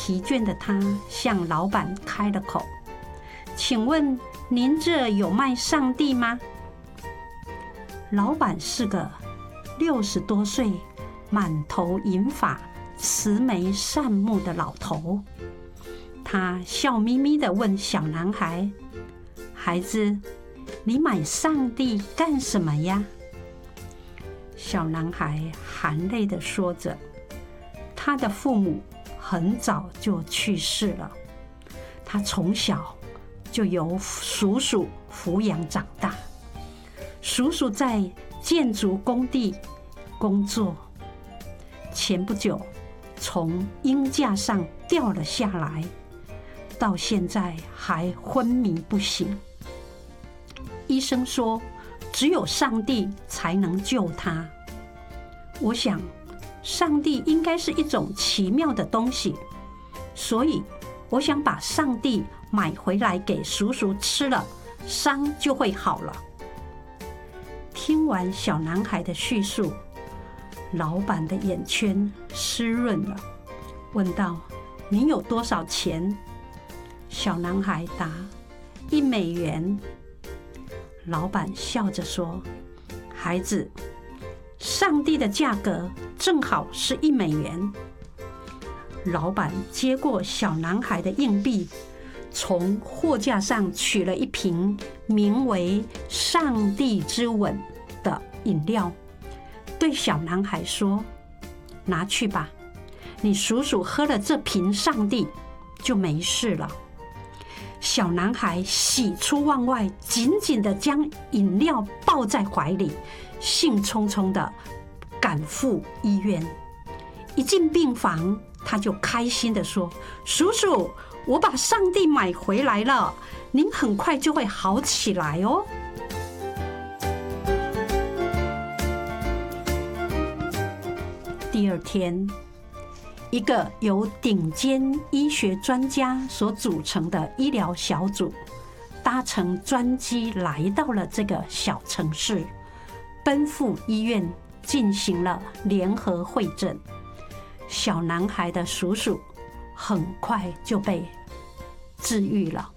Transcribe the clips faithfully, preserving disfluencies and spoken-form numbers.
疲倦的他向老板开了口：“请问您这有卖上帝吗？”老板是个六十多岁、满头银发、慈眉善目的老头。他笑眯眯地问小男孩：“孩子，你买上帝干什么呀？”小男孩含泪地说着，他的父母很早就去世了，他从小就由叔叔抚养长大。叔叔在建筑工地工作，前不久从鹰架上掉了下来，到现在还昏迷不醒。医生说，只有上帝才能救他。我想，上帝应该是一种奇妙的东西，所以我想把上帝买回来给叔叔吃了，伤就会好了。听完小男孩的叙述，老板的眼圈湿润了，问道：“你有多少钱？”小男孩答：“一美元。”老板笑着说：“孩子，上帝的价格正好是一美元。”老板接过小男孩的硬币，从货架上取了一瓶名为“上帝之吻”的饮料，对小男孩说：“拿去吧，你叔叔喝了这瓶上帝就没事了。”小男孩喜出望外，紧紧地将饮料抱在怀里，兴冲冲地赶赴医院。一进病房，他就开心地说：“叔叔，我把上帝买回来了，您很快就会好起来哦。”第二天，一个由顶尖医学专家所组成的医疗小组，搭乘专机来到了这个小城市，奔赴医院进行了联合会诊。小男孩的叔叔很快就被治愈了。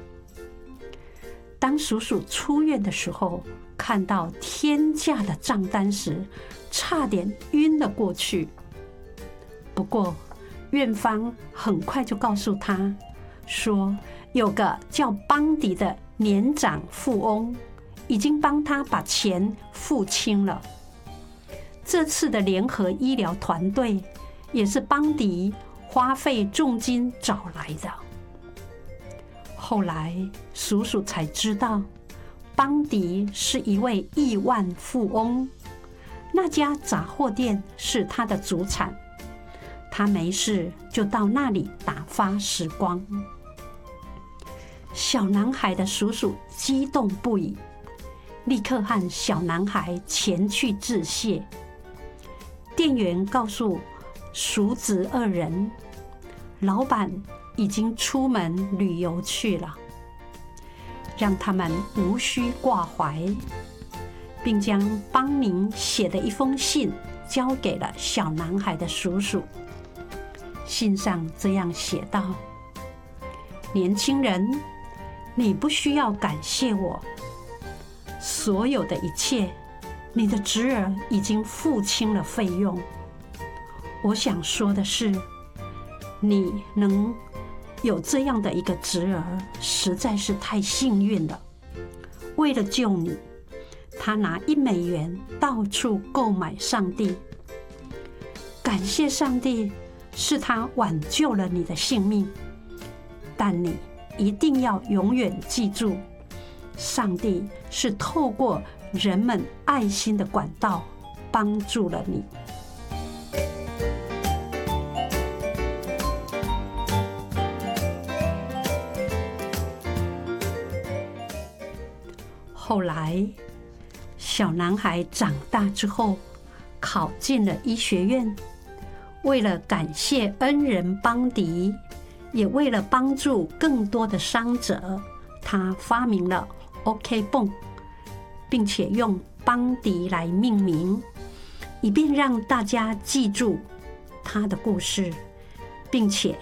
当叔叔出院的时候，看到天价的账单时，差点晕了过去。不过，院方很快就告诉他说，有个叫邦迪的年长富翁已经帮他把钱付清了。这次的联合医疗团队也是邦迪花费重金找来的。后来，叔叔才知道，邦迪是一位亿万富翁，那家杂货店是他的祖产。他没事就到那里打发时光。小男孩的叔叔激动不已，立刻和小男孩前去致谢。店员告诉叔侄二人，老板已经出门旅游去了，让他们无需挂怀，并将邦宁写的一封信交给了小男孩的叔叔。信上这样写道：“年轻人，你不需要感谢我，所有的一切，你的侄儿已经付清了费用。我想说的是，你能有这样的一个侄儿，实在是太幸运了。为了救你，他拿一美元到处购买上帝。感谢上帝，是他挽救了你的性命，但你一定要永远记住，上帝是透过人们爱心的管道帮助了你。”后来，小男孩长大之后，考进了医学院。为了感谢恩人邦迪，也为了帮助更多的伤者，他发明了 OK 泵，并且用邦迪来命名，以便让大家记住他的故事，并且